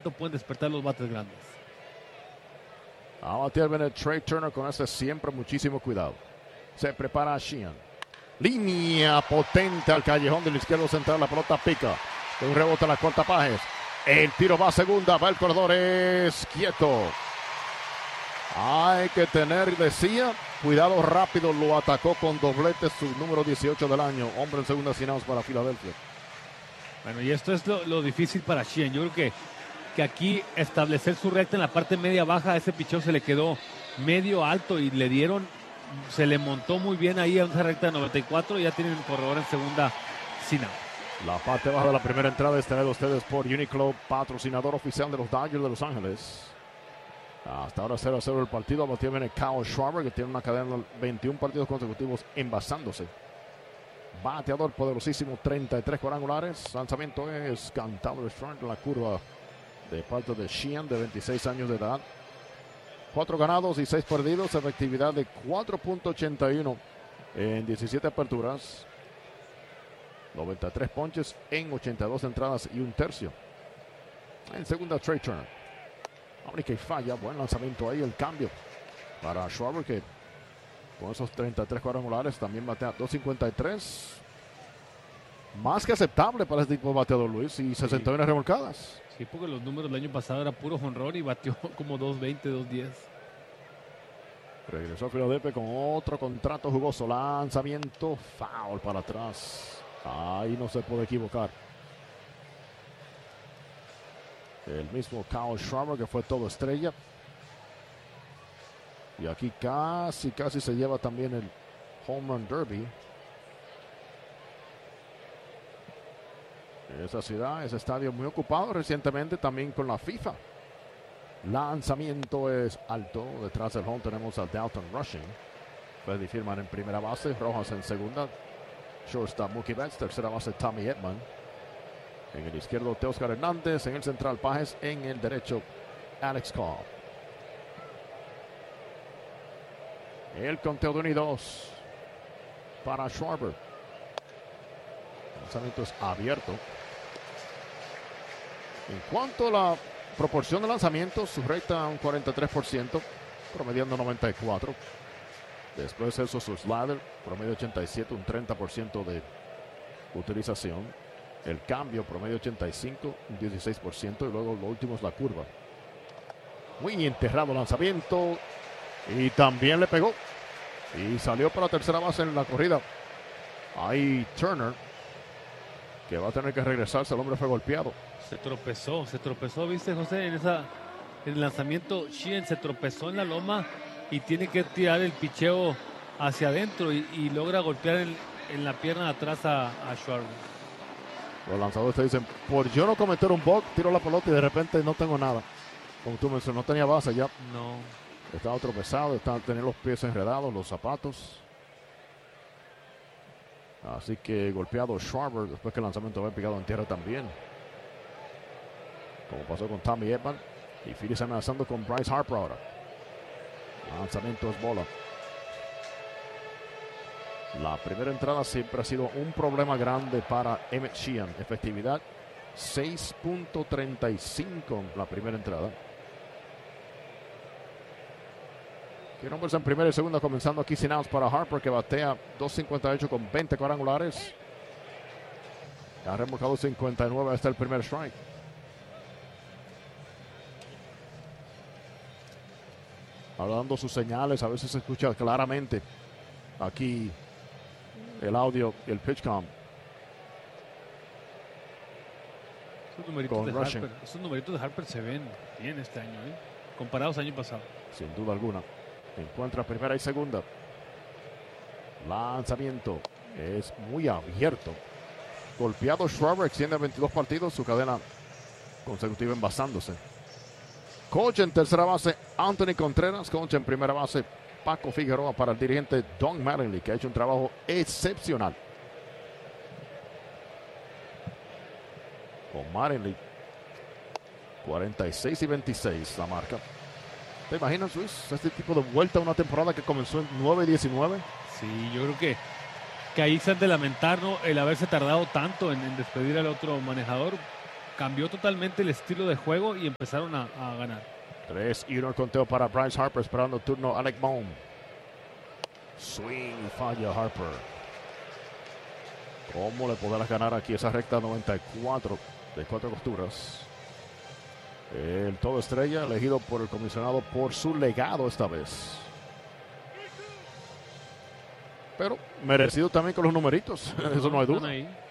momento pueden despertar los bates grandes. A batear viene Trey Turner con ese siempre muchísimo cuidado. Se prepara Sheehan. Línea potente al callejón del izquierdo central. La pelota pica. Un rebote a la corta Pajes. El tiro va a segunda. Va el corredor. Es quieto. Hay que tener, decía, cuidado rápido. Lo atacó con doblete, su número 18 del año. Hombre en segunda sin outs para Filadelfia. Bueno, y esto es lo difícil para Sheehan. Yo creo que aquí establecer su recta en la parte media baja, a ese picheo se le quedó medio alto y le dieron, se le montó muy bien ahí a esa recta de 94. Ya tienen un corredor en segunda sin out. La parte baja de la primera entrada es traído a ustedes por Uniqlo, patrocinador oficial de los Dodgers de Los Ángeles. Hasta ahora 0-0 el partido. Batea viene Kyle Schwarber, que tiene una cadena de 21 partidos consecutivos envasándose. Bateador poderosísimo, 33 cuadrangulares. Lanzamiento es cantado strike en la curva de parte de Sheehan, de 26 años de edad. 4 ganados y 6 perdidos. Efectividad de 4.81 en 17 aperturas. 93 ponches en 82 entradas y un tercio. En segunda, Trey Turner. Única y falla. Buen lanzamiento ahí. El cambio para Schwarber, que con esos 33 cuadrangulares también batea 2.53. Más que aceptable para este tipo de bateador, Luis. Y 61 remolcadas. Sí, porque los números del año pasado era puro jonrón y batió como 2.20, 2.10. Regresó a Filadelfia con otro contrato jugoso. Lanzamiento, foul para atrás. Ahí no se puede equivocar. El mismo Kyle Schwarber, que fue todo estrella. Y aquí casi se lleva también el Home Run Derby. Esa ciudad, ese estadio muy ocupado recientemente también con la FIFA. Lanzamiento es alto. Detrás del home tenemos a Dalton Rushing. Freddy Freeman en primera base. Rojas en segunda. Shortstop Mookie Betts. Tercera base Tommy Edman. En el izquierdo Teoscar Hernández. En el central Pajes. En el derecho Alex Cobb. El conteo de 1 y 2 para Schwarber. El lanzamiento es abierto. En cuanto a la proporción de lanzamientos, su recta un 43%, promediando 94. Después eso su slider, promedio 87, un 30% de utilización. El cambio, promedio 85, un 16%. Y luego lo último es la curva. Muy enterrado lanzamiento. Y también le pegó. Y salió para la tercera base en la corrida. Ahí Turner, que va a tener que regresarse. El hombre fue golpeado. Se tropezó, ¿viste, José? En el lanzamiento, Sheehan se tropezó en la loma y tiene que tirar el picheo hacia adentro y logra golpear en la pierna de atrás a Schwarber. Los lanzadores te dicen, por yo no cometer un walk, tiro la pelota y de repente no tengo nada. Como tú mencionas, no tenía base ya. No. Estaba tropezado, tenía los pies enredados, los zapatos. Así que golpeado Schwarber, después que el lanzamiento había pegado en tierra también. Como pasó con Tommy Edman. Y Phillies amenazando con Bryce Harper ahora. Lanzamiento es bola. La primera entrada siempre ha sido un problema grande para Emmett Sheehan. Efectividad 6.35 la primera entrada. Tiene hombres en primera y segunda comenzando aquí sin outs para Harper, que batea 2.58 con 20 cuadrangulares. Ha remolcado 59 hasta el primer strike. Ahora dando sus señales, a veces se escucha claramente aquí el audio y el pitchcom. Esos numeritos de Harper se ven bien este año, comparados al año pasado. Sin duda alguna. Encuentra primera y segunda. Lanzamiento es muy abierto. Golpeado Schwarber, extiende a 22 partidos, su cadena consecutiva envasándose. Coach en tercera base, Anthony Contreras. Coach en primera base, Paco Figueroa, para el dirigente Don Mattingly, que ha hecho un trabajo excepcional. Con Mattingly, 46 y 26 la marca. ¿Te imaginas, Luis, este tipo de vuelta a una temporada que comenzó en 9-19? Sí, yo creo que ahí se han de lamentar, ¿no?, el haberse tardado tanto en despedir al otro manejador. cambió totalmente el estilo de juego y empezaron a ganar. 3-1 el conteo para Bryce Harper, esperando turno Alec Bohm. Swing y falla Harper. ¿Cómo le podrás ganar aquí esa recta 94 de 4 costuras? El todo estrella elegido por el comisionado por su legado esta vez. Pero merecido también con los numeritos, eso no hay duda.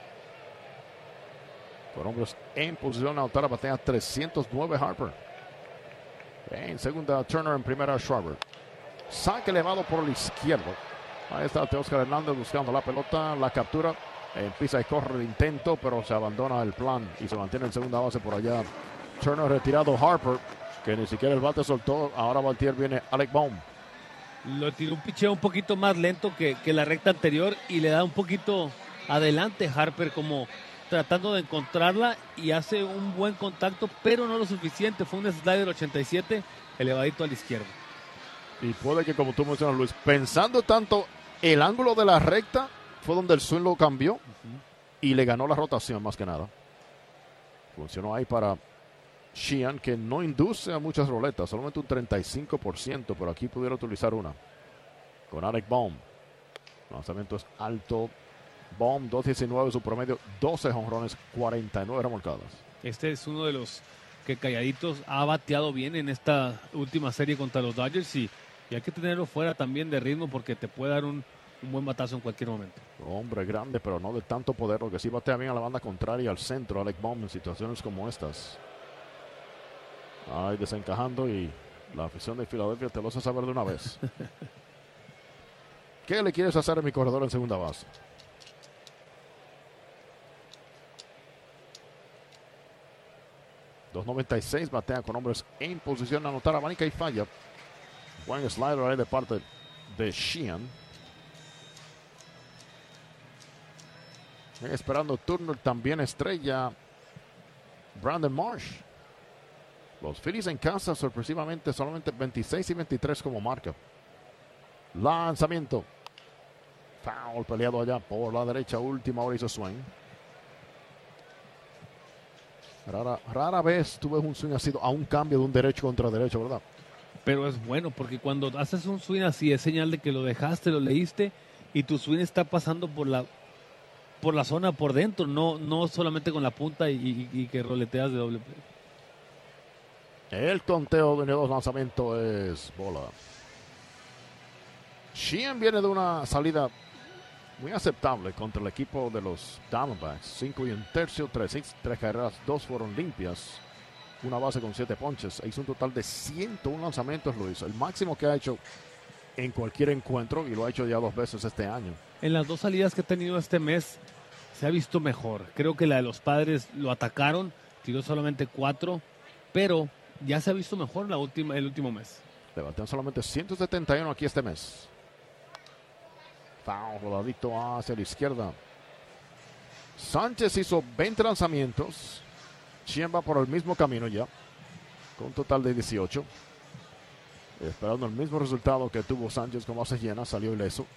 Con hombres en posición de anotar, batea 309 Harper. En segunda Turner, en primera Schwarber. Saque elevado por el izquierdo. Ahí está Teóscar Hernández buscando la pelota, la captura. Empieza y corre el intento, pero se abandona el plan y se mantiene en segunda base por allá. Turner retirado, Harper, que ni siquiera el bate soltó. Ahora Valtier viene Alec Bohm. Lo tiró un picheo un poquito más lento que la recta anterior y le da un poquito adelante Harper, como tratando de encontrarla, y hace un buen contacto, pero no lo suficiente. Fue un slider 87 elevadito a la izquierda. Y puede que, como tú mencionas, Luis, pensando tanto el ángulo de la recta, fue donde el swing lo cambió y le ganó la rotación más que nada. Funcionó ahí para Sheehan, que no induce a muchas roletas, solamente un 35%, pero aquí pudiera utilizar una. Con Alec Bohm. El lanzamiento es alto. Bohm, 2.19 su promedio, 12 jonrones, 49 remolcadas. Este es uno de los que calladitos ha bateado bien en esta última serie contra los Dodgers, y hay que tenerlo fuera también de ritmo porque te puede dar un buen batazo en cualquier momento. Hombre grande, pero no de tanto poder, lo que sí batea bien a la banda contraria, al centro, Alec Bohm, en situaciones como estas. Ay, desencajando, y la afición de Filadelfia te lo hace saber de una vez. ¿Qué le quieres hacer a mi corredor en segunda base? .296, batea con hombres en posición de anotar, abanica y falla. Buen slider ahí de parte de Sheehan. Esperando turno también estrella Brandon Marsh. Los Phillies en casa, sorpresivamente, solamente 26 y 23 como marca. Lanzamiento. Foul peleado allá por la derecha. Última hora hizo swing. Rara vez tú ves un swing así a un cambio de un derecho contra derecho, ¿verdad? Pero es bueno porque cuando haces un swing así es señal de que lo dejaste, lo leíste, y tu swing está pasando por la zona por dentro, no solamente con la punta y que roleteas de doble play. El conteo de dos lanzamientos es bola. Sheehan viene de una salida muy aceptable contra el equipo de los Diamondbacks. 5 1/3, 3 carreras, 2 fueron limpias. Una base con 7 ponches. Hizo un total de 101 lanzamientos, Luis. El máximo que ha hecho en cualquier encuentro, y lo ha hecho ya 2 veces este año. En las 2 salidas que ha tenido este mes se ha visto mejor. Creo que la de los Padres lo atacaron, tiró solamente 4, pero ya se ha visto mejor el último mes. Le batean solamente 171 aquí este mes. Foul, voladito hacia la izquierda. Sánchez hizo 20 lanzamientos. Sheehan va por el mismo camino ya, con un total de 18. Esperando el mismo resultado que tuvo Sánchez con base llena, salió ileso.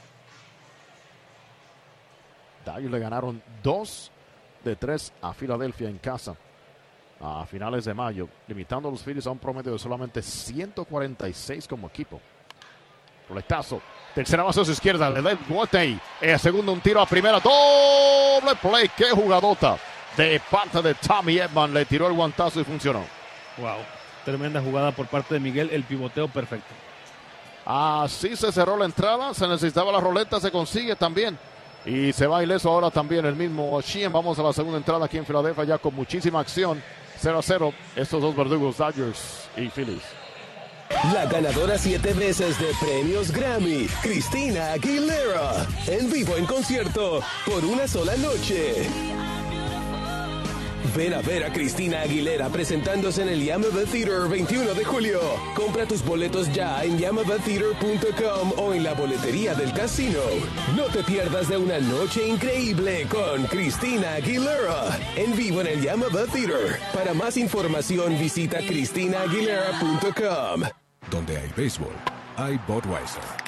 Dodgers le ganaron 2 de 3 a Filadelfia en casa a finales de mayo, limitando a los Phillies a un promedio de solamente 146 como equipo. Roletazo, tercera base a su izquierda, le da el bote ahí. Segundo, un tiro a primera, doble play. Qué jugadota de parte de Tommy Edman, le tiró el guantazo y funcionó. Wow, tremenda jugada por parte de Miguel, el pivoteo perfecto. Así se cerró la entrada, se necesitaba la roleta, se consigue también. Y se va ileso ahora también el mismo Sheehan. Vamos a la segunda entrada aquí en Filadelfia, ya con muchísima acción. 0-0, estos dos verdugos, Dodgers y Phillies. La ganadora 7 veces de premios Grammy, Christina Aguilera, en vivo en concierto por una sola noche. Ven a ver a Christina Aguilera presentándose en el Yamava Theater 21 de julio. Compra tus boletos ya en yamavatheater.com o en la boletería del casino. No te pierdas de una noche increíble con Christina Aguilera, en vivo en el Yamava Theater. Para más información visita christinaaguilera.com. Donde hay béisbol, hay Budweiser.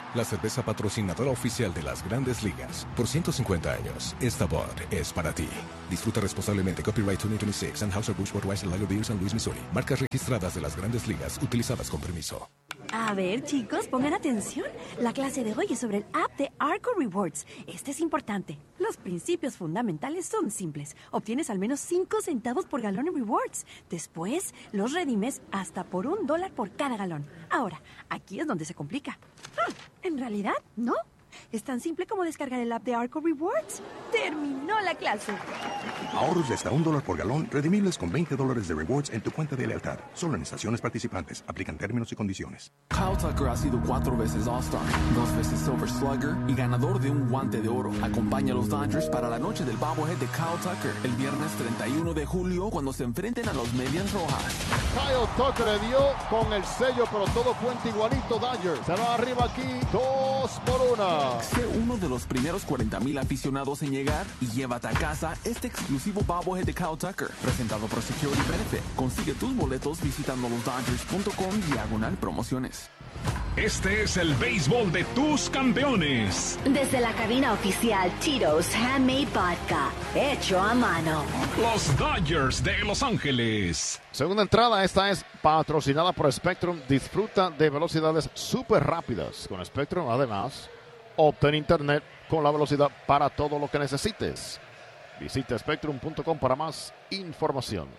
la cerveza patrocinadora oficial de las Grandes Ligas. Por 150 años, esta Bud es para ti. Disfruta responsablemente. Copyright 2026. Anheuser-Busch Budweiser Lager Beer, San Luis, Missouri. Marcas registradas de las Grandes Ligas, utilizadas con permiso. A ver, chicos, pongan atención. La clase de hoy es sobre el app de Arco Rewards. Este es importante. Los principios fundamentales son simples. Obtienes al menos 5 centavos por galón en rewards. Después, los redimes hasta por $1 por cada galón. Ahora, aquí es donde se complica. En realidad, no. Es tan simple como descargar el app de Arco Rewards. ¡Terminó la clase! Ahorros de hasta $1 por galón, redimibles con $20 de rewards en tu cuenta de lealtad. Solo en estaciones participantes. Aplican términos y condiciones. Kyle Tucker ha sido 4 veces All-Star, 2 veces Silver Slugger y ganador de un guante de oro. Acompaña a los Dodgers para la noche del bobblehead de Kyle Tucker, el viernes 31 de julio, cuando se enfrenten a los Medias Rojas. Kyle Tucker le dio con el sello, pero todo cuenta igualito. Dodgers se va arriba aquí, 2-1. Sé uno de los primeros 40,000 aficionados en llegar y llévate a casa este exclusivo bobblehead de Kyle Tucker, presentado por Security Benefit. Consigue tus boletos visitando losdodgers.com/promociones. Este es el béisbol de tus campeones. Desde la cabina oficial Tito's Handmade Vodka, hecho a mano. Los Dodgers de Los Ángeles. Segunda entrada, esta es patrocinada por Spectrum. Disfruta de velocidades súper rápidas con Spectrum. Además, obtén internet con la velocidad para todo lo que necesites. Visita spectrum.com para más información.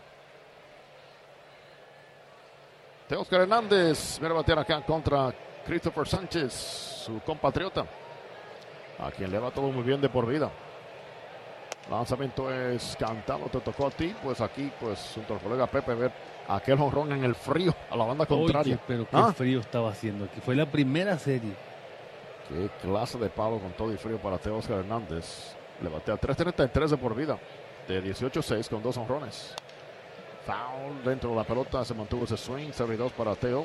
Teóscar Hernández viene a batear acá contra Christopher Sánchez, su compatriota, a quien le va todo muy bien de por vida. Lanzamiento es cantado, te tocó a ti, pues aquí, pues junto al colega Pepe, ver aquel jonrón en el frío a la banda contraria. Oye, pero qué frío estaba haciendo aquí. Fue la primera serie. Qué clase de palo con todo y frío para Teóscar Hernández. Le batea 3.33 de por vida, de 18-6 con 2 jonrones. Foul dentro de la pelota, se mantuvo ese swing, 0-2 para Teo.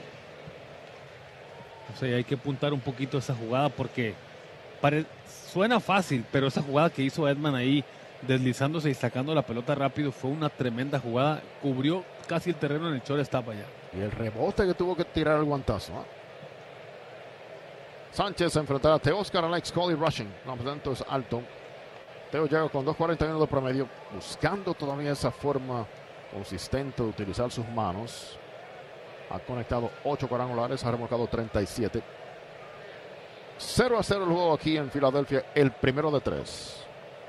O sea, hay que apuntar un poquito esa jugada porque suena fácil, pero esa jugada que hizo Edman ahí, deslizándose y sacando la pelota rápido, fue una tremenda jugada. Cubrió casi el terreno en el shortstop allá. Y el rebote que tuvo que tirar el guantazo. Sánchez se enfrentará a Teóscar, Alex Cole y rushing. No, pues tanto es alto. Teo llega con 2.41 de promedio, buscando todavía esa forma consistente de utilizar sus manos. Ha conectado 8 cuadrangulares, ha remolcado 37. 0-0 el juego aquí en Filadelfia, el primero de 3.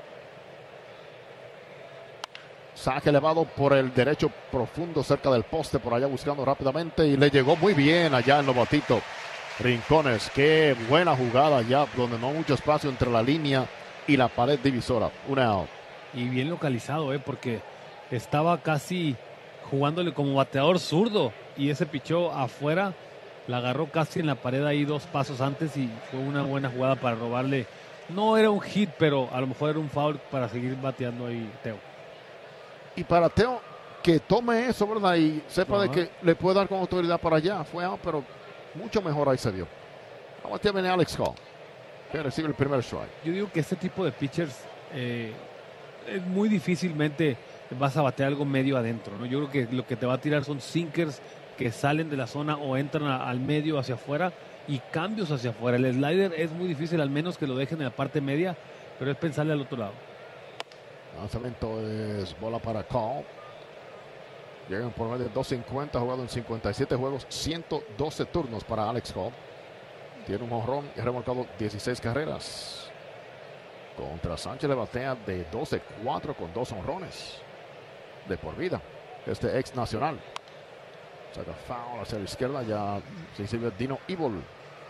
Saque elevado por el derecho profundo cerca del poste, por allá buscando rápidamente y le llegó muy bien allá el novatito Rincones. Qué buena jugada allá, donde no mucho espacio entre la línea y la pared divisora. Una out. Y bien localizado, porque estaba casi jugándole como bateador zurdo y ese pichó afuera, la agarró casi en la pared ahí 2 pasos antes y fue una buena jugada para robarle. No era un hit, pero a lo mejor era un foul para seguir bateando ahí Teo. Y para Teo, que tome eso, ¿verdad? Y sepa de que le puede dar con autoridad para allá. Fue out, pero mucho mejor ahí se vio. Vamos a tener a Alex Cole, que recibe el primer strike. Yo digo que este tipo de pitchers muy difícilmente vas a batear algo medio adentro, ¿no? Yo creo que lo que te va a tirar son sinkers que salen de la zona o entran al medio hacia afuera y cambios hacia afuera. El slider es muy difícil, al menos que lo dejen en la parte media, pero es pensarle al otro lado. Lanzamiento es bola para Cole. Llegan por medio de 2.50, jugado en 57 juegos, 112 turnos para Alex Cole. Tiene un jonrón y ha remolcado 16 carreras. Contra Sánchez le batea de 12-4 con 2 jonrones de por vida. Este ex nacional. Saca foul hacia la izquierda, ya se inscribe Dino Evil.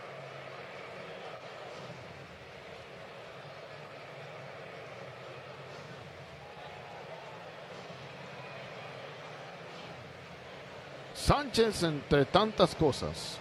Sánchez, entre tantas cosas,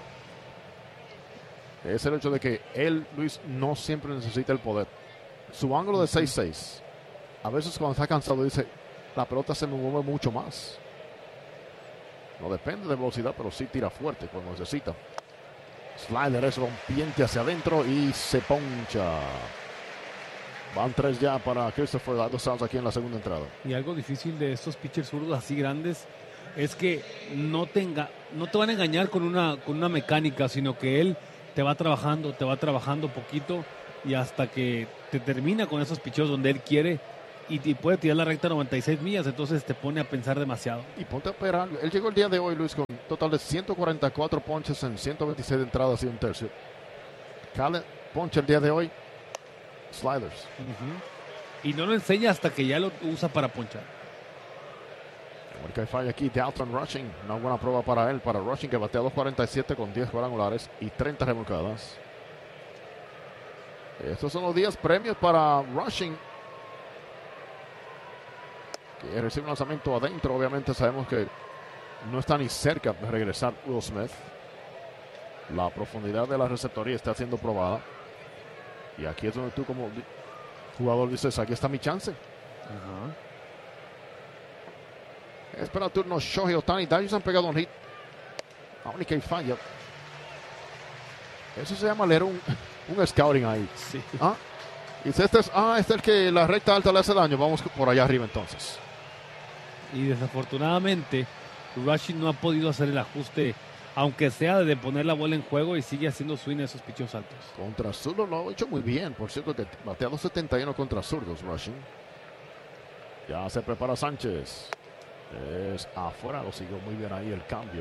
es el hecho de que él, Luis, no siempre necesita el poder. Su ángulo de 6-6, a veces cuando está cansado dice, la pelota se me mueve mucho más. No depende de velocidad, pero sí tira fuerte cuando necesita. Slider es rompiente hacia adentro y se poncha. Van 3 ya para Christopher Sanz aquí en la segunda entrada. Y algo difícil de estos pitchers zurdos así grandes es que no te van a engañar con una mecánica, sino que él te va trabajando poquito y hasta que te termina con esos picheos donde él quiere y puede tirar la recta 96 millas, entonces te pone a pensar demasiado. Y ponte a esperar. Él llegó el día de hoy, Luis, con un total de 144 ponches en 126 entradas y un tercio. Cada ponche el día de hoy, sliders. Y no lo enseña hasta que ya lo usa para ponchar. Porque hay falla aquí, Dalton Rushing, una buena prueba para él, para Rushing, que batea 2.47 con 10 cuadrangulares y 30 remolcadas. Estos son los días premios para Rushing, que recibe un lanzamiento adentro. Obviamente sabemos que no está ni cerca de regresar Will Smith. La profundidad de la receptoría está siendo probada. Y aquí es donde tú como jugador dices, aquí está mi chance. Espera el turno Shohei Ohtani. Dodgers han pegado un hit. La única y falla. Eso se llama leer un scouting ahí. Sí. Y este es el que la recta alta le hace daño. Vamos por allá arriba entonces. Y desafortunadamente Rushing no ha podido hacer el ajuste, aunque sea de poner la bola en juego, y sigue haciendo swing a esos pichos altos. Contra zurdos lo ha hecho muy bien. Por cierto, que batea 2.71 contra zurdos Rushing. Ya se prepara Sánchez. Es afuera, lo siguió muy bien ahí el cambio.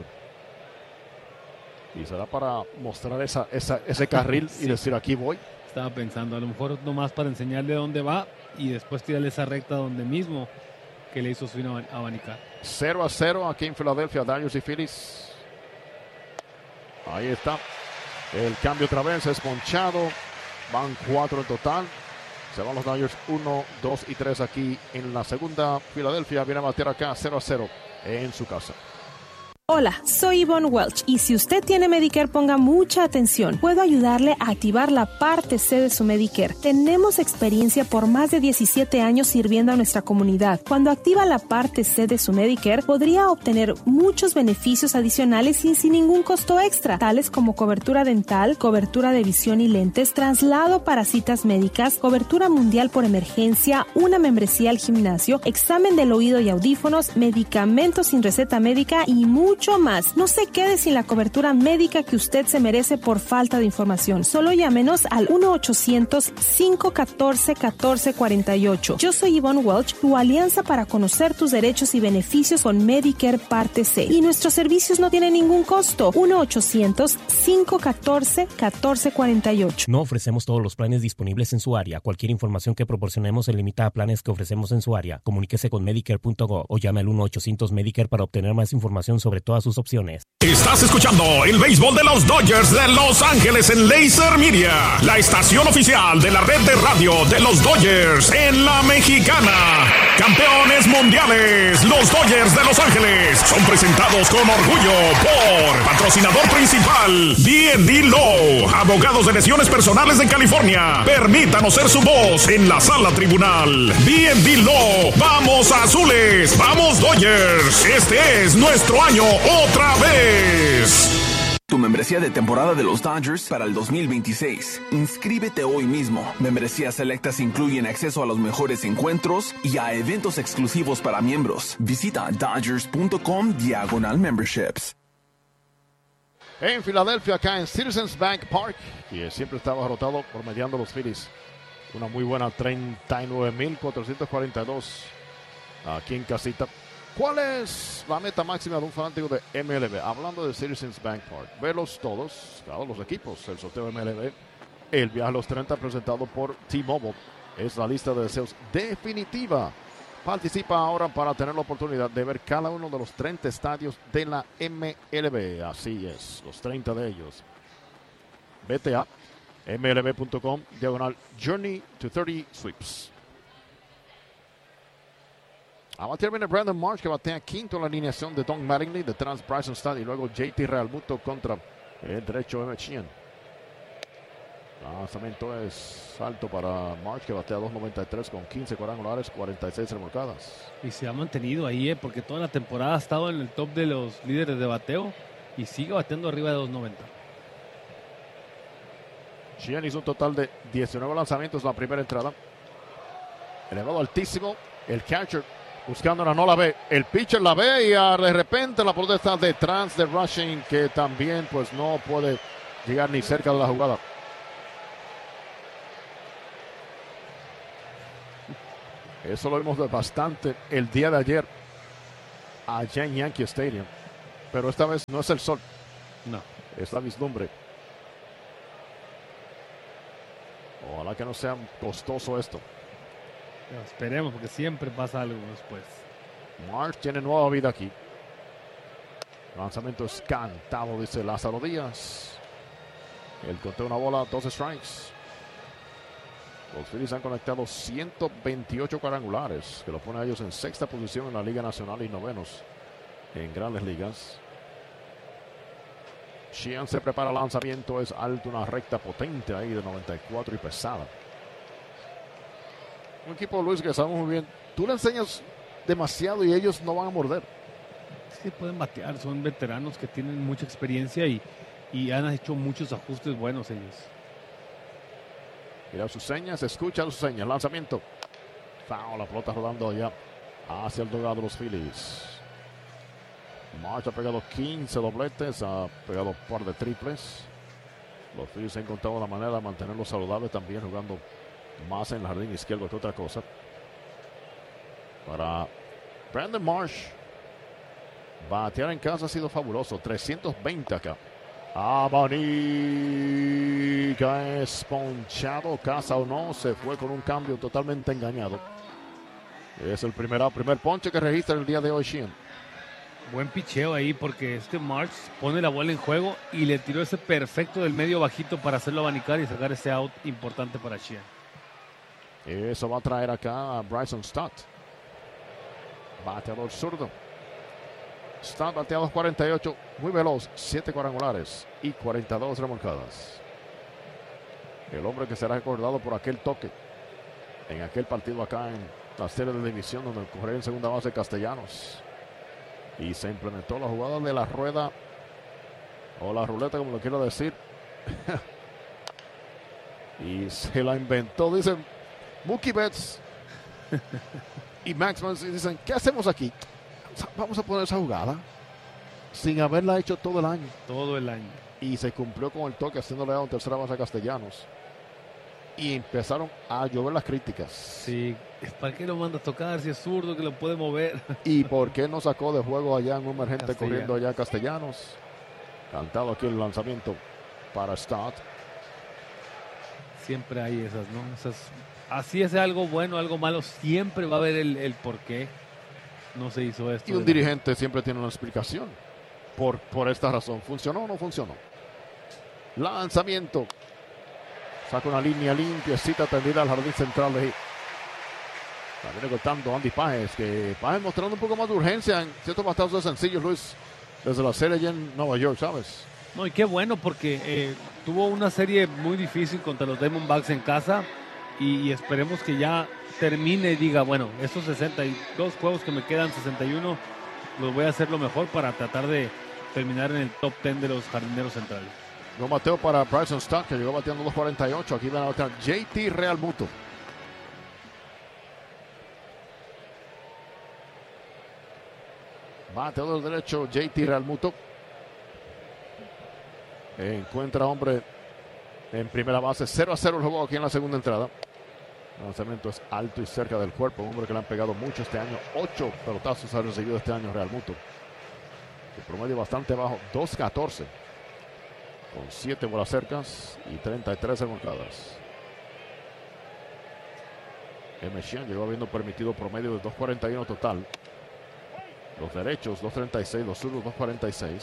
Y será para mostrar ese carril y decir, aquí voy. Estaba pensando, a lo mejor nomás para enseñarle dónde va y después tirarle esa recta donde mismo que le hizo swing a abanicar. 0-0 aquí en Filadelfia, Dodgers y Phillies. Ahí está. El cambio otra vez, es ponchado. Van 4 en total. Se van los Dodgers 1, 2 y 3 aquí en la segunda. Filadelfia viene a bater acá 0-0 en su casa. Hola, soy Yvonne Welch y si usted tiene Medicare, ponga mucha atención. Puedo ayudarle a activar la parte C de su Medicare. Tenemos experiencia por más de 17 años sirviendo a nuestra comunidad. Cuando activa la parte C de su Medicare, podría obtener muchos beneficios adicionales y sin ningún costo extra, tales como cobertura dental, cobertura de visión y lentes, traslado para citas médicas, cobertura mundial por emergencia, una membresía al gimnasio, examen del oído y audífonos, medicamentos sin receta médica y mucho más. No se quede sin la cobertura médica que usted se merece por falta de información. Solo llámenos al 1-800-514-1448. Yo soy Yvonne Welch, tu alianza para conocer tus derechos y beneficios con Medicare Parte C. Y nuestros servicios no tienen ningún costo. 1-800-514-1448. No ofrecemos todos los planes disponibles en su área. Cualquier información que proporcionemos se limita a planes que ofrecemos en su área. Comuníquese con Medicare.gov o llame al 1-800-Medicare para obtener más información sobre todas sus opciones. Estás escuchando el béisbol de los Dodgers de Los Ángeles en Laser Media, la estación oficial de la red de radio de los Dodgers en la Mexicana. Campeones mundiales, los Dodgers de Los Ángeles son presentados con orgullo por patrocinador principal D&D Law, abogados de lesiones personales de California. Permítanos ser su voz en la sala tribunal. D&D Law, vamos azules, vamos Dodgers. Este es nuestro año otra vez. Tu membresía de temporada de los Dodgers para el 2026. Inscríbete hoy mismo. Membresías selectas incluyen acceso a los mejores encuentros y a eventos exclusivos para miembros. Visita Dodgers.com/memberships. En Filadelfia, acá en Citizens Bank Park, y siempre estaba derrotado por mediando los Phillies. Una muy buena 39,442 aquí en casita. ¿Cuál es la meta máxima de un fanático de MLB? Hablando de Citizens Bank Park, verlos todos los equipos, el sorteo de MLB, el viaje a los 30 presentado por T-Mobile. Es la lista de deseos definitiva. Participa ahora para tener la oportunidad de ver cada uno de los 30 estadios de la MLB. Así es, los 30 de ellos. Vete a mlb.com/Journey to 30 Sweeps. A batear viene Brandon Marsh, que batea quinto en la alineación de Don Mattingly, detrás Bryson Stott y luego JT Realmuto contra el derecho Emmett Sheehan. El lanzamiento es alto para Marsh, que batea 2.93 con 15 cuadrangulares, 46 remolcadas. Y se ha mantenido ahí, porque toda la temporada ha estado en el top de los líderes de bateo y sigue bateando arriba de 2.90. Sheehan hizo un total de 19 lanzamientos en la primera entrada. Elevado altísimo, el catcher buscándola, no la ve. El pitcher la ve y de repente la pelota está detrás de Rushing, que también pues no puede llegar ni cerca de la jugada. Eso lo vimos bastante el día de ayer allá en Yankee Stadium. Pero esta vez no es el sol. No. Es la vislumbre. Ojalá que no sea costoso esto. Pero esperemos, porque siempre pasa algo después. Marsh tiene nueva vida aquí. Lanzamiento es cantado, dice Lázaro Díaz. El conteo, una bola, 12 strikes. Los Phillies han conectado 128 cuadrangulares, que lo pone a ellos en sexta posición en la Liga Nacional y novenos en Grandes Ligas. Sheehan se prepara el lanzamiento, es alto, una recta potente ahí de 94 y pesada. Un equipo, Luis, que sabemos muy bien, tú le enseñas demasiado y ellos no van a morder. Sí, pueden batear, son veteranos que tienen mucha experiencia y han hecho muchos ajustes buenos ellos. Mira sus señas, escucha sus señas, lanzamiento. Foul, la pelota rodando allá hacia el dogado de los Phillies. Marsh ha pegado 15 dobletes, ha pegado un par de triples. Los Phillies han encontrado la manera de mantenerlo saludable, también jugando más en el jardín izquierdo que otra cosa. Para Brandon Marsh, batear en casa ha sido fabuloso. 320 acá. Abanica es ponchado, casa o no, se fue con un cambio totalmente engañado. Es el primer ponche que registra el día de hoy Sheehan. Buen picheo ahí porque Marsh pone la bola en juego y le tiró ese perfecto del medio bajito para hacerlo abanicar y sacar ese out importante para Sheehan. Eso va a traer acá a Bryson Stott. Bateador zurdo. Stott bateados 48, muy veloz, 7 cuadrangulares y 42 remolcadas. El hombre que será recordado por aquel toque en aquel partido acá en la serie de división donde corrió en segunda base Castellanos. Y se implementó la jugada de la rueda o la ruleta, como lo quiero decir. Y se la inventó, dicen Mookie Betts y Max Muncy, dicen, ¿qué hacemos aquí? Vamos a poner esa jugada sin haberla hecho todo el año. Todo el año. Y se cumplió con el toque, haciéndole a un tercera base a Castellanos. Y empezaron a llover las críticas. Sí, ¿para qué lo manda a tocar si es zurdo que lo puede mover? ¿Y por qué no sacó de juego allá en un emergente Castellanos, corriendo allá a Castellanos? Cantado aquí el lanzamiento para Stott. Siempre hay esas, ¿no? Así es, algo bueno, algo malo, siempre va a haber el por qué no se hizo esto. Y un dirigente siempre tiene una explicación. Por esta razón, ¿funcionó o no funcionó? Lanzamiento. Saca una línea limpiecita tendida al jardín central de ahí. La viene cortando Andy Páez, que Páez mostrando un poco más de urgencia en ciertos batazos sencillos, Luis, desde la serie allá en Nueva York, ¿sabes? No, y qué bueno porque tuvo una serie muy difícil contra los Diamondbacks en casa y esperemos que ya termine y diga, bueno, estos 62 juegos que me quedan, 61, los voy a hacer lo mejor para tratar de terminar en el top 10 de los jardineros centrales. No bateo para Bryson Stott, que llegó bateando 2.48. Aquí van a batear JT Realmuto. Bateador derecho JT Realmuto. Encuentra hombre en primera base. 0-0 el juego aquí en la segunda entrada. El lanzamiento es alto y cerca del cuerpo. Un hombre que le han pegado mucho este año. 8 pelotazos ha recibido este año Realmuto. El promedio bastante bajo. 2.14. Con 7 bolas cercas y 33 remolcadas. Sheehan llegó habiendo permitido promedio de 2.41 total. Los derechos 2.36, los zurdos 2.46.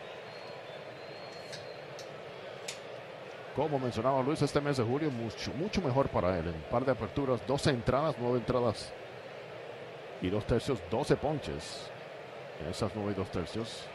Como mencionaba Luis, este mes de julio mucho mejor para él. En un par de aperturas, 12 entradas, 9 entradas y 2 tercios, 12 ponches en esas 9 y 2 tercios.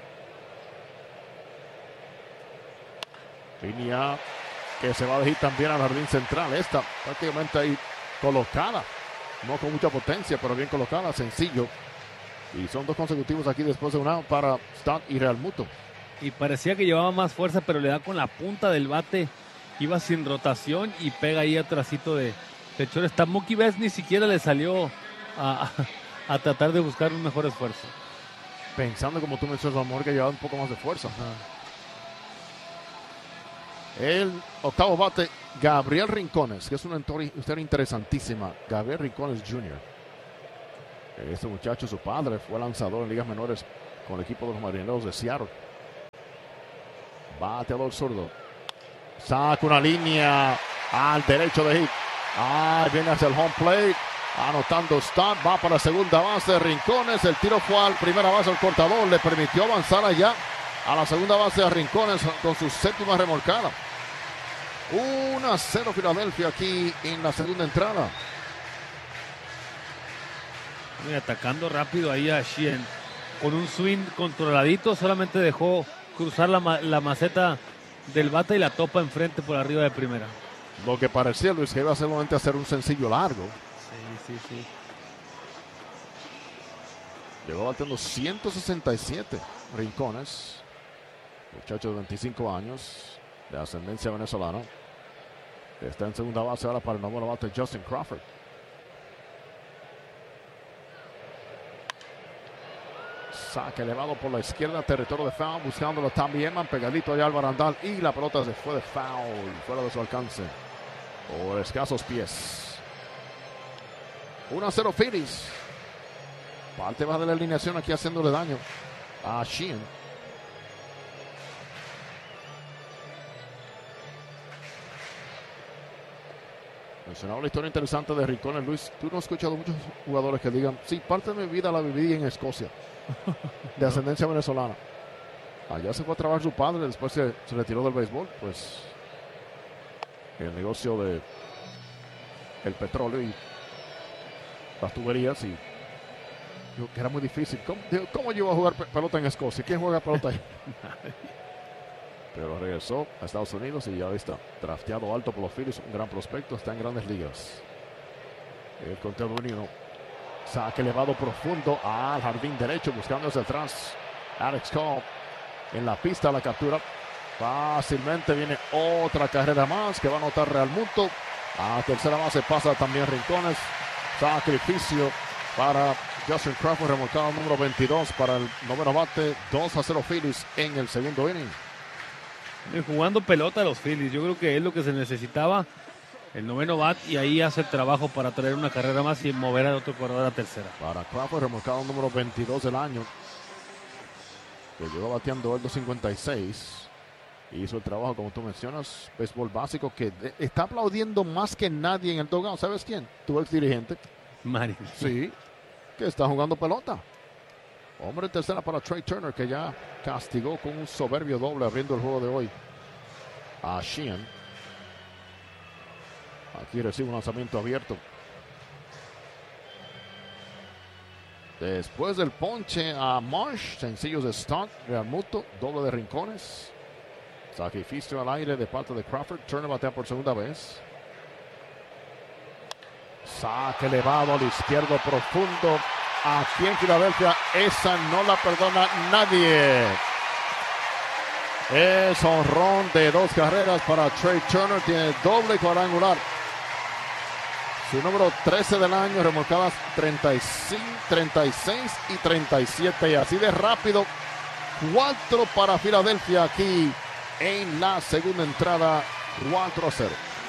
Línea que se va a dejar también al jardín central. Esta prácticamente ahí colocada. No con mucha potencia, pero bien colocada, sencillo. Y son 2 consecutivos aquí después de un out para Stott y Realmuto. Y parecía que llevaba más fuerza, pero le da con la punta del bate. Iba sin rotación y pega ahí atrásito de Chor. Esta Mookie Betts ni siquiera le salió a tratar de buscar un mejor esfuerzo. Pensando, como tú mencionas, amor, que llevaba un poco más de fuerza. El octavo bate, Gabriel Rincones, que es una historia interesantísima. Gabriel Rincones Jr. Este muchacho, su padre, fue lanzador en ligas menores con el equipo de los Marineros de Seattle. Bateador zurdo. Saca una línea al derecho de hit. Viene hacia el home plate. Anotando stop. Va para segunda base. Rincones. El tiro fue al primera base. El cortador le permitió avanzar allá a la segunda base a Rincones con su séptima remolcada. 1-0 Filadelfia aquí en la segunda entrada. Y atacando rápido ahí a Sheehan. Con un swing controladito. Solamente dejó cruzar la maceta del bate y la topa enfrente por arriba de primera. Lo que parecía, Luis, que iba a solamente hacer un sencillo largo. Sí. Llegó bateando 167 Rincones. Muchacho de 25 años, de ascendencia venezolana. Está en segunda base ahora para el noveno bate Justin Crawford. Saque elevado por la izquierda, territorio de foul, buscándolo también, pegadito allá al barandal y la pelota se fue de foul, fuera de su alcance, por escasos pies. 1-0 Phillies. Parte baja de la alineación aquí haciéndole daño a Sheehan. Mencionaba la historia interesante de Rincones, Luis. Tú no has escuchado muchos jugadores que digan, sí, parte de mi vida la viví en Escocia, de ascendencia venezolana. Allá se fue a trabajar su padre, después se retiró del béisbol, pues el negocio de el petróleo y las tuberías, y que era muy difícil. ¿Cómo yo iba a jugar pelota en Escocia? ¿Quién juega pelota ahí? Pero regresó a Estados Unidos y ya está drafteado alto por los Phillies, un gran prospecto, está en grandes ligas. El conteo de 1-1. Saque elevado profundo al jardín derecho, buscando hacia atrás. Alex Cobb en la pista, la captura. Fácilmente viene otra carrera más que va a anotar Real Muto. A tercera base pasa también Rincones. Sacrificio para Justin Crawford, remolcado número 22 para el noveno bate. 2-0 Phillies en el segundo inning. Jugando pelota a los Phillies, yo creo que es lo que se necesitaba, el noveno bat, y ahí hace el trabajo para traer una carrera más y mover a otro corredor a tercera. Para Crawford, remolcado número 22 del año, que llegó bateando el 256, hizo el trabajo, como tú mencionas, béisbol básico, que está aplaudiendo más que nadie en el dugout. ¿Sabes quién? Tu ex dirigente. Mario. Sí, que está jugando pelota. Hombre en tercera para Trey Turner, que ya castigó con un soberbio doble abriendo el juego de hoy a Sheehan. Aquí recibe un lanzamiento abierto. Después del ponche a Marsh, sencillos de Stunt, Real Muto, doble de Rincones. Sacrificio al aire de parte de Crawford. Turner batea por segunda vez. Saque elevado al izquierdo profundo. Aquí en Filadelfia, esa no la perdona nadie. Es honrón de 2 carreras para Trey Turner. Tiene doble cuadrangular. Su número 13 del año, remolcadas 35, 36 y 37. Y así de rápido, 4 para Filadelfia aquí en la segunda entrada, 4-0.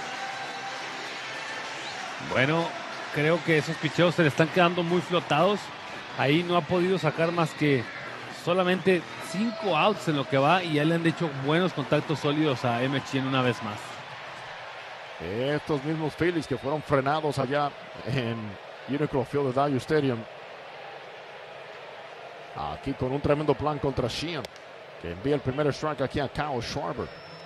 Bueno, creo que esos picheos se le están quedando muy flotados. Ahí no ha podido sacar más que solamente 5 outs en lo que va, y ya le han hecho buenos contactos sólidos a Sheehan una vez más. Estos mismos Phillies que fueron frenados allá en Unicron Field de Dodger Stadium. Aquí con un tremendo plan contra Sheehan, que envía el primer strike aquí a Kyle Schwarber.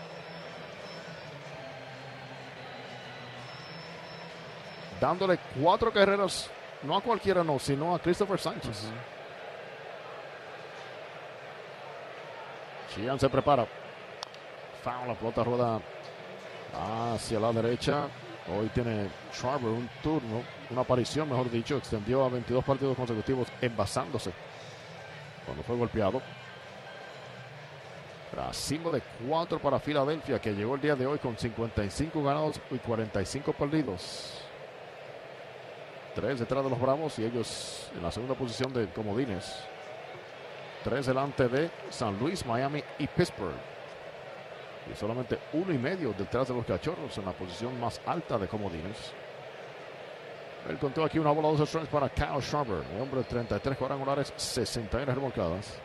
Dándole 4 carreras, no a cualquiera, no, sino a Christopher Sánchez. Sheehan se prepara. Foul, la pelota rueda hacia la derecha. Hoy tiene Schwarber un turno, una aparición, mejor dicho. Extendió a 22 partidos consecutivos envasándose cuando fue golpeado. Racimo de 4 para Filadelfia, que llegó el día de hoy con 55 ganados y 45 perdidos. 3 detrás de los Bravos y ellos en la segunda posición de comodines. 3 delante de San Luis, Miami y Pittsburgh. Y solamente 1.5 detrás de los Cachorros en la posición más alta de comodines. Él contó aquí una bola 2 strikes para Kyle Schwarber, el hombre de 33 cuadrangulares, 61 remolcadas.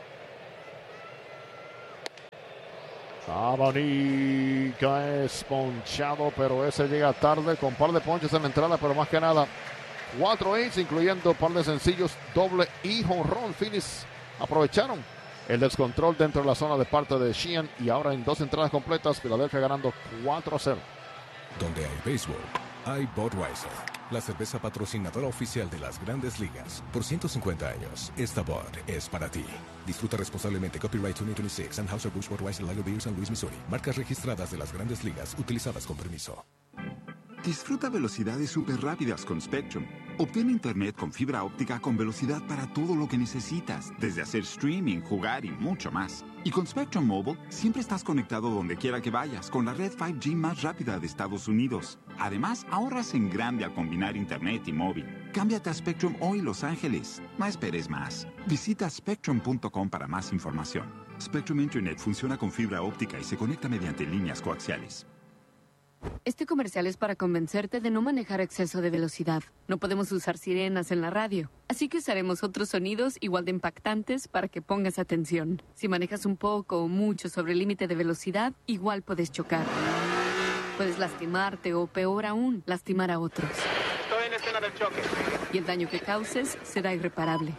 Sabanica es ponchado, pero ese llega tarde con par de ponches en la entrada, pero más que nada 4 hits, incluyendo par de sencillos, doble y jonrón. Phillies aprovecharon el descontrol dentro de la zona de parte de Sheehan y ahora en 2 entradas completas, Filadelfia ganando 4-0. Donde hay béisbol, hay Budweiser, la cerveza patrocinadora oficial de las Grandes Ligas. Por 150 años, esta Bud es para ti. Disfruta responsablemente. Copyright 2026, Anheuser-Busch Budweiser Lager Beer, San Luis, Missouri. Marcas registradas de las Grandes Ligas, utilizadas con permiso. Disfruta velocidades súper rápidas con Spectrum. Obtén internet con fibra óptica con velocidad para todo lo que necesitas, desde hacer streaming, jugar y mucho más. Y con Spectrum Mobile, siempre estás conectado donde quiera que vayas, con la red 5G más rápida de Estados Unidos. Además, ahorras en grande al combinar internet y móvil. Cámbiate a Spectrum hoy, Los Ángeles. No esperes más. Visita spectrum.com para más información. Spectrum Internet funciona con fibra óptica y se conecta mediante líneas coaxiales. Este comercial es para convencerte de no manejar a exceso de velocidad. No podemos usar sirenas en la radio, así que usaremos otros sonidos igual de impactantes para que pongas atención. Si manejas un poco o mucho sobre el límite de velocidad, igual puedes chocar. Puedes lastimarte o, peor aún, lastimar a otros. Estoy en escena del choque. Y el daño que causes será irreparable.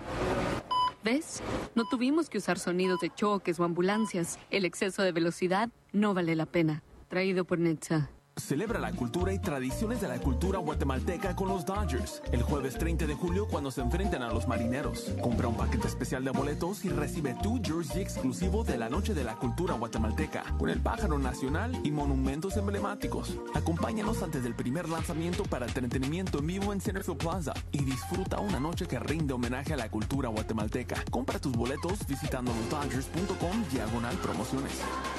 ¿Ves? No tuvimos que usar sonidos de choques o ambulancias. El exceso de velocidad no vale la pena. Traído por Netza. Celebra la cultura y tradiciones de la cultura guatemalteca con los Dodgers. El jueves 30 de julio cuando se enfrenten a los Marineros. Compra un paquete especial de boletos y recibe tu jersey exclusivo de la Noche de la Cultura Guatemalteca, con el pájaro nacional y monumentos emblemáticos. Acompáñanos antes del primer lanzamiento para entretenimiento en vivo en Centerfield Plaza y disfruta una noche que rinde homenaje a la cultura guatemalteca. Compra tus boletos visitando losdodgers.com/promociones.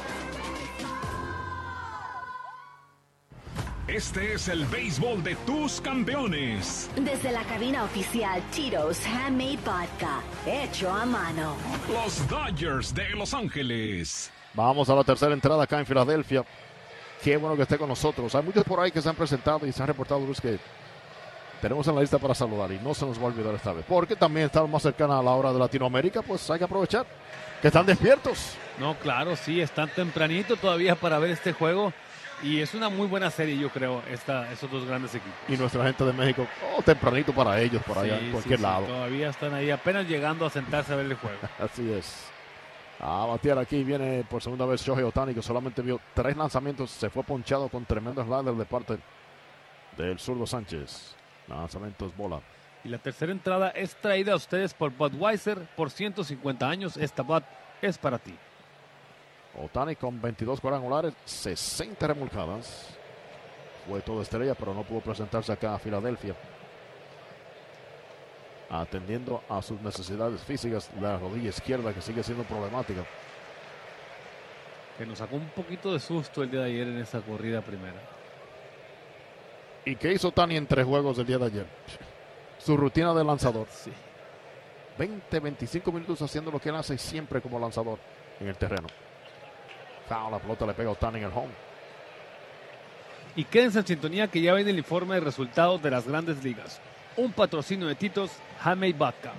Este es el béisbol de tus campeones. Desde la cabina oficial Tito's Handmade Vodka, hecho a mano. Los Dodgers de Los Ángeles. Vamos a la tercera entrada acá en Filadelfia. Qué bueno que esté con nosotros. Hay muchos por ahí que se han presentado y se han reportado, Luis, que tenemos en la lista para saludar y no se nos va a olvidar esta vez. Porque también estamos más cercanos a la hora de Latinoamérica, pues hay que aprovechar que están despiertos. No, claro, sí, están tempranito todavía para ver este juego. Y es una muy buena serie, yo creo, esos dos grandes equipos. Y nuestra gente de México, tempranito para ellos, por allá, en cualquier lado. Todavía están ahí, apenas llegando a sentarse a ver el juego. Así es. A batear aquí viene por segunda vez Shohei Ohtani, que solamente vio 3 lanzamientos. Se fue ponchado con tremendo slider de parte del zurdo Sánchez. Lanzamientos, bola. Y la tercera entrada es traída a ustedes por Budweiser. Por 150 años, esta Bud es para ti. Ohtani con 22 cuadrangulares, 60 remolcadas. Fue todo estrella, pero no pudo presentarse acá a Filadelfia. Atendiendo a sus necesidades físicas, la rodilla izquierda que sigue siendo problemática. Que nos sacó un poquito de susto el día de ayer en esa corrida primera. ¿Y qué hizo Ohtani en 3 juegos del día de ayer? Su rutina de lanzador. Sí. 20-25 minutos haciendo lo que él hace siempre como lanzador en el terreno. La pelota le pega a Ohtani en el home. Y quédense en sintonía que ya viene el informe de resultados de las Grandes Ligas. Un patrocinio de Tito's Handmade Vodka.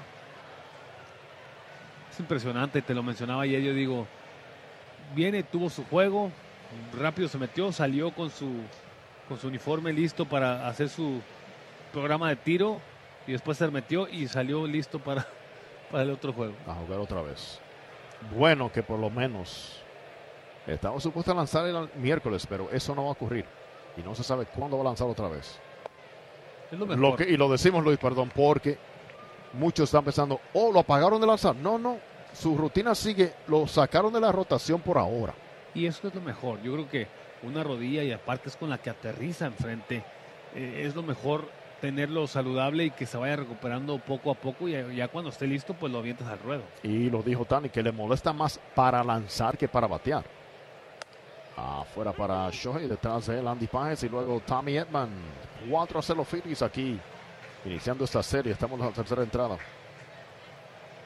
Es impresionante, te lo mencionaba ayer, yo digo, viene, tuvo su juego, rápido se metió, salió con su uniforme listo para hacer su programa de tiro y después se metió y salió listo para el otro juego. A jugar otra vez. Bueno, que por lo menos estamos supuestos a lanzar el miércoles, pero eso no va a ocurrir. Y no se sabe cuándo va a lanzar otra vez. Es lo mejor. Y lo decimos, Luis, perdón, porque muchos están pensando, lo apagaron de lanzar. No, su rutina sigue, lo sacaron de la rotación por ahora. Y eso es lo mejor. Yo creo que una rodilla y aparte es con la que aterriza enfrente. Es lo mejor tenerlo saludable y que se vaya recuperando poco a poco y ya cuando esté listo, pues lo avientas al ruedo. Y lo dijo Ohtani, que le molesta más para lanzar que para batear. Afuera para Shohei, detrás de él Andy Páez y luego Tommy Edman. 4-0 los Phillies aquí, iniciando esta serie. Estamos en la tercera entrada.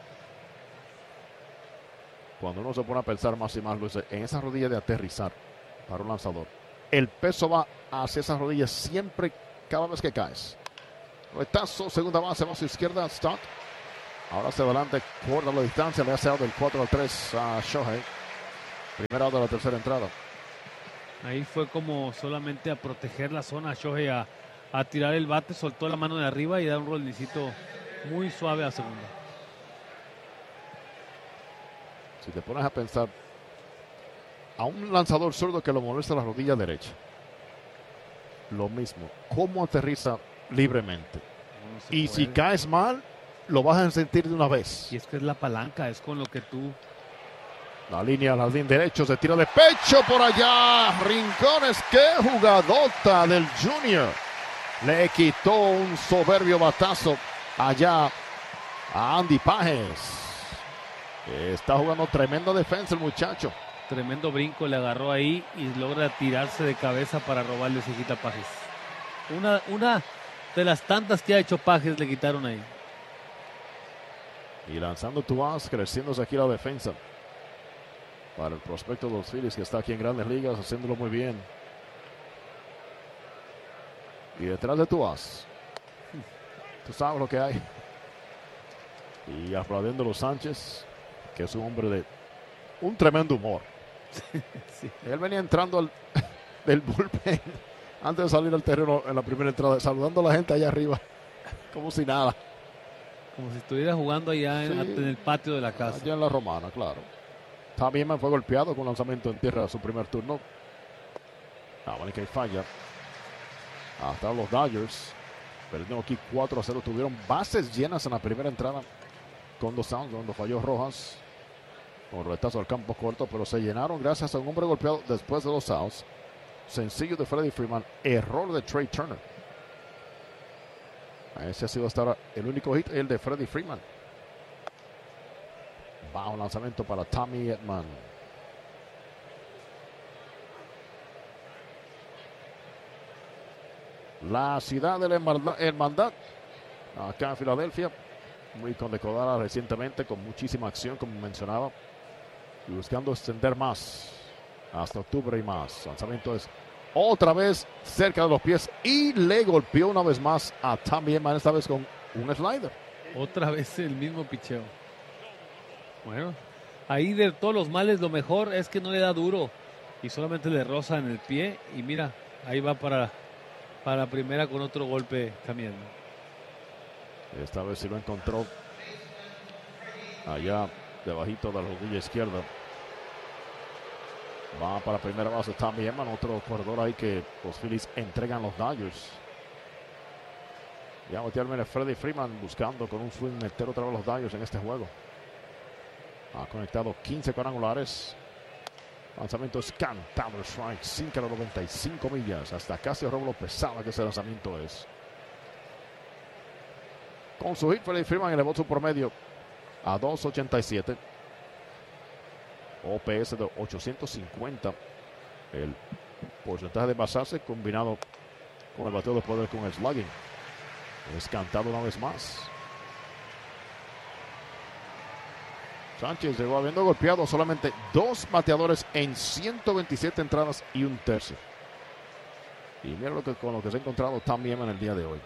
Cuando uno se pone a pensar más y más, Luis, en esa rodilla de aterrizar, para un lanzador. El peso va hacia esas rodillas siempre, cada vez que caes. Retazo, segunda base, va a su izquierda, Stott. Ahora hacia adelante, corta la distancia, le hace out del 4-3 a Shohei. Primera out de la tercera entrada. Ahí fue como solamente a proteger la zona, Shohei a tirar el bate, soltó la mano de arriba y da un rolicito muy suave a segunda. Si te pones a pensar, a un lanzador zurdo que lo molesta la rodilla derecha, lo mismo, ¿cómo aterriza libremente? Y si caes mal, lo vas a sentir de una vez. Y es que es la palanca, es con lo que tú... La línea al jardín derecho, se tira de pecho por allá. Rincones, qué jugadota del Junior. Le quitó un soberbio batazo allá a Andy Pages. Está jugando tremenda defensa el muchacho. Tremendo brinco le agarró ahí y logra tirarse de cabeza para robarle ese quita Pages. Una de las tantas que ha hecho Pages le quitaron ahí. Y lanzando Tuaz, creciéndose aquí la defensa. Para el prospecto de los Phillies, que está aquí en Grandes Ligas, haciéndolo muy bien. Y detrás de Tuaz, tú sabes lo que hay. Y aplaudiendo a los Sánchez, que es un hombre de un tremendo humor. Sí. Él venía entrando del bullpen antes de salir al terreno en la primera entrada, saludando a la gente allá arriba, como si nada. Como si estuviera jugando allá en el patio de la casa. Allá en la Romana, claro. También fue golpeado con lanzamiento en tierra a su primer turno. Que falla. Hasta los Dodgers. Perdiendo aquí 4-0. Tuvieron bases llenas en la primera entrada con 2 outs, cuando falló Rojas. Con retazo al campo corto, pero se llenaron gracias a un hombre golpeado después de 2 outs. Sencillo de Freddie Freeman. Error de Trey Turner. Ese ha sido hasta ahora el único hit, el de Freddie Freeman. Bajo lanzamiento para Tommy Edman. La ciudad de la hermandad, acá en Filadelfia, muy condecorada recientemente, con muchísima acción, como mencionaba, y buscando extender más hasta octubre y más. Lanzamiento es otra vez cerca de los pies y le golpeó una vez más a Tommy Edman, esta vez con un slider. Otra vez el mismo picheo. Bueno, ahí de todos los males lo mejor es que no le da duro y solamente le roza en el pie y mira, ahí va para primera con otro golpe también. Esta vez sí lo encontró allá debajito de la rodilla izquierda. Va para primera base Tommy Edman, otro corredor ahí que los Phillies entregan los Dodgers. Ya voltearme a Freddie Freeman buscando con un swing meter otra vez los Dodgers en este juego. Ha conectado 15 cuadrangulares. Lanzamiento es cantado, strike, 5.95 millas. Hasta casi robo lo pesado que ese lanzamiento es. Con su hit, Freddie Freeman elevó su promedio a 2.87. OPS de 850. El porcentaje de basarse combinado con el bateo de poder con el slugging. Es cantado una vez más. Sánchez llegó habiendo golpeado solamente 2 bateadores en 127 entradas y un tercio. Y mira con lo que se ha encontrado también en el día de hoy.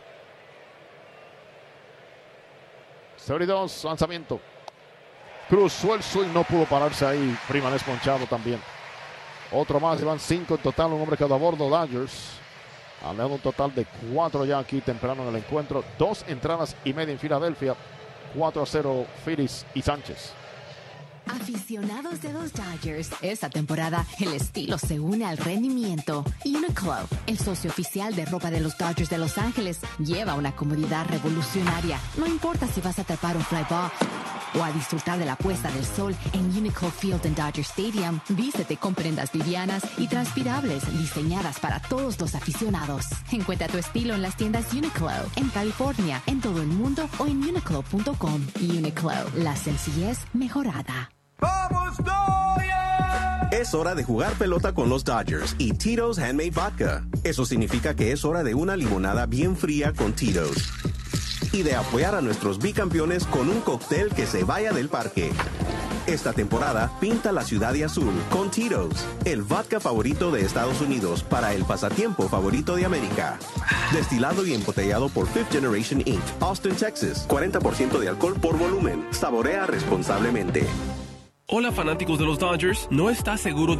32, lanzamiento. Cruzó el swing, no pudo pararse ahí. Freeman es ponchado también. Otro más, llevan 5 en total, un hombre cada bordo. Dodgers han dado un total de 4 ya aquí temprano en el encuentro. 2 entradas y media en Filadelfia. 4-0 Phillies y Sánchez. Aficionados de los Dodgers, esta temporada el estilo se une al rendimiento. Uniqlo, el socio oficial de ropa de los Dodgers de Los Ángeles, lleva una comodidad revolucionaria. No importa si vas a atrapar un fly ball o a disfrutar de la puesta del sol en Uniqlo Field en Dodger Stadium. Vístete con prendas livianas y transpirables diseñadas para todos los aficionados. Encuentra tu estilo en las tiendas Uniqlo, en California, en todo el mundo o en uniqlo.com. Uniqlo, la sencillez mejorada. ¡Vamos, Dodgers! Es hora de jugar pelota con los Dodgers y Tito's Handmade Vodka. Eso significa que es hora de una limonada bien fría con Tito's. Y de apoyar a nuestros bicampeones con un cóctel que se vaya del parque. Esta temporada, pinta la ciudad de azul con Tito's, el vodka favorito de Estados Unidos para el pasatiempo favorito de América. Destilado y embotellado por Fifth Generation Inc., Austin, Texas. 40% de alcohol por volumen. Saborea responsablemente. Hola fanáticos de los Dodgers, ¿no estás seguro de